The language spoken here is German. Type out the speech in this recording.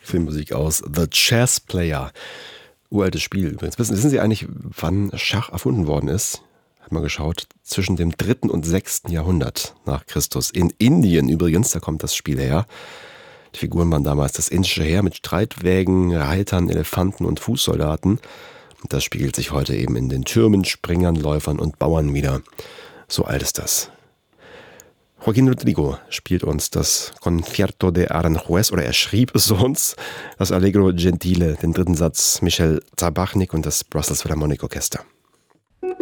Filmmusik aus The Chess Player. Uraltes Spiel übrigens. Wissen Sie eigentlich, wann Schach erfunden worden ist? Hat mal geschaut. Zwischen dem 3. und 6. Jahrhundert nach Christus. In Indien übrigens, da kommt das Spiel her. Die Figuren waren damals das indische Heer mit Streitwägen, Reitern, Elefanten und Fußsoldaten. Und das spiegelt sich heute eben in den Türmen, Springern, Läufern und Bauern wieder. So alt ist das. Joaquín Rodrigo spielt uns das Concierto de Aranjuez, oder er schrieb es uns, das Allegro Gentile, den dritten Satz Michel Zabachnik und das Brussels Philharmonic Orchester.